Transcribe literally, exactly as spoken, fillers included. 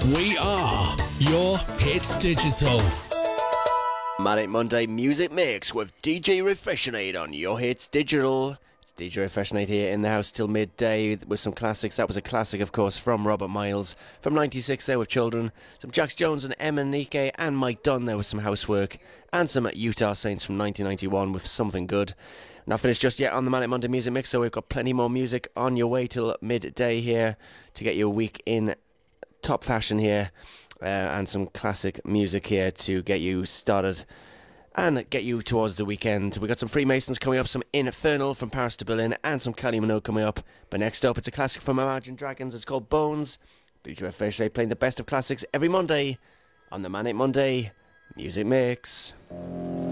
We are your Hits Digital. Manic Monday Music Mix with D J Refreshinate on Your Hits Digital. It's D J Refreshinate here in the house till midday with some classics. That was a classic, of course, from Robert Miles from ninety-six there with Children. Some Jax Jones and Emanike and Mike Dunn there with some Housework. And some Utah Saints from nineteen ninety-one with Something Good. Not finished just yet on the Manic Monday Music Mix, so we've got plenty more music on your way till midday here to get you a week in top fashion here. Uh, and some classic music here to get you started and get you towards the weekend. We got some Freemasons coming up, some Infernal from Paris to Berlin, and some Kylie Minogue coming up. But next up, it's a classic from Imagine Dragons. It's called Bones. D J Fresh Day playing the best of classics every Monday on the Manic Monday Music Mix.